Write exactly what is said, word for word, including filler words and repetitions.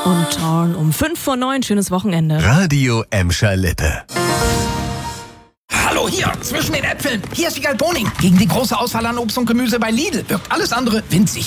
und Torn um fünf vor neun. Schönes Wochenende. Radio Emscher Lippe. Hallo, hier, zwischen den Äpfeln. Hier ist die Galboning. Gegen die große Auswahl an Obst und Gemüse bei Lidl wirkt alles andere winzig.